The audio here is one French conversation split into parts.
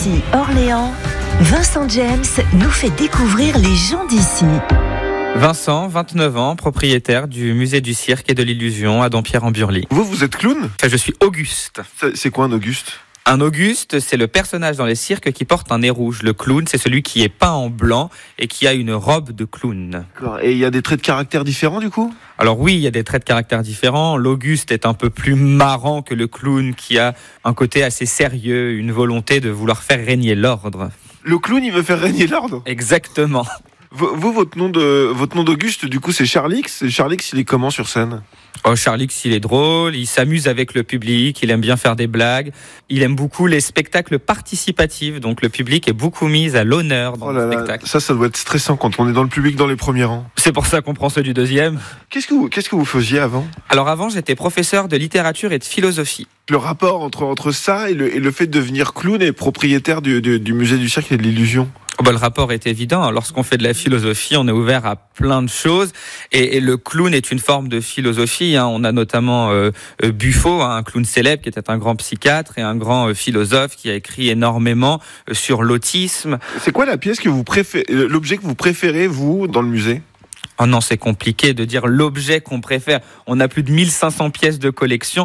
Ici Orléans, Vincent James nous fait découvrir les gens d'ici. Vincent, 29 ans, propriétaire du musée du cirque et de l'illusion à Dampierre-en-Burly. Vous êtes clown ? Je suis Auguste. C'est quoi un Auguste ? Un Auguste, c'est le personnage dans les cirques qui porte un nez rouge. Le clown, c'est celui qui est peint en blanc et qui a une robe de clown. D'accord. Et il y a des traits de caractère différents du coup ? Alors oui, il y a des traits de caractère différents. L'Auguste est un peu plus marrant que le clown qui a un côté assez sérieux, une volonté de vouloir faire régner l'ordre. Le clown, il veut faire régner l'ordre ? Exactement. Vous, votre nom d'Auguste, du coup, c'est Charlix. Et Charlix, il est comment sur scène ? Oh, Charlix, il est drôle, il s'amuse avec le public, il aime bien faire des blagues. Il aime beaucoup les spectacles participatifs, donc le public est beaucoup mis à l'honneur dans le spectacle. Ça doit être stressant quand on est dans le public dans les premiers rangs. C'est pour ça qu'on prend ceux du deuxième. Qu'est-ce que vous faisiez avant ? Alors avant, j'étais professeur de littérature et de philosophie. Le rapport entre ça et le fait de devenir clown et propriétaire du musée du cirque et de l'illusion ? Le rapport est évident. Lorsqu'on fait de la philosophie, on est ouvert à plein de choses. Et le clown est une forme de philosophie. On a notamment Buffo, un clown célèbre qui était un grand psychiatre et un grand philosophe qui a écrit énormément sur l'autisme. C'est quoi la pièce que vous préférez, l'objet que vous préférez, vous, dans le musée ? Oh non, c'est compliqué de dire l'objet qu'on préfère. On a plus de 1500 pièces de collection.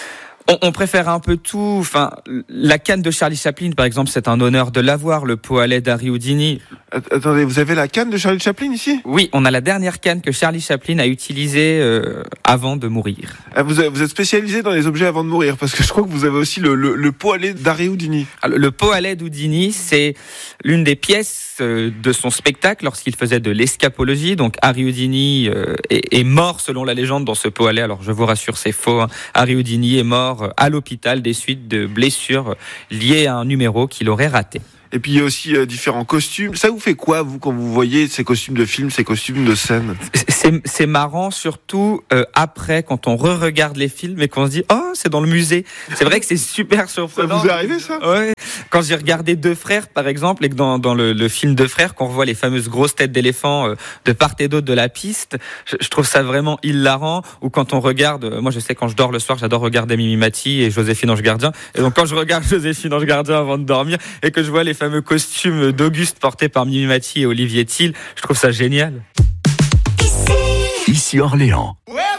On préfère un peu tout. Enfin, la canne de Charlie Chaplin, par exemple, c'est un honneur de l'avoir. Le pot à lait d'Harry Houdini. Attendez, vous avez la canne de Charlie Chaplin ici ? Oui, on a la dernière canne que Charlie Chaplin a utilisée avant de mourir. Vous êtes spécialisé dans les objets avant de mourir, parce que je crois que vous avez aussi le pot à lait d'Harry Houdini. Alors, le pot à lait d'Houdini, c'est l'une des pièces de son spectacle lorsqu'il faisait de l'escapologie. Donc Harry Houdini est mort selon la légende dans ce pot à lait. Alors je vous rassure, c'est faux. Harry Houdini est mort à l'hôpital des suites de blessures liées à un numéro qu'il aurait raté. Et puis il y a aussi différents costumes. Ça vous fait quoi, vous, quand vous voyez ces costumes de film, ces costumes de scène ? C'est marrant, surtout après, quand on re-regarde les films et qu'on se dit « Oh, c'est dans le musée !» C'est vrai que c'est super surprenant. Ça vous est arrivé, ça ? Ouais. Quand j'ai regardé Deux Frères, par exemple, et que dans le film Deux Frères, qu'on revoit les fameuses grosses têtes d'éléphant de part et d'autre de la piste, je trouve ça vraiment hilarant. Ou quand on regarde, moi je sais, quand je dors le soir, j'adore regarder Mimi Mati et Joséphine Ange Gardien. Et donc quand je regarde Joséphine Ange Gardien avant de dormir et que je vois les fameux costumes d'Auguste portés par Mimi Mati et Olivier Thiel, je trouve ça génial. Ici Orléans. Ouais.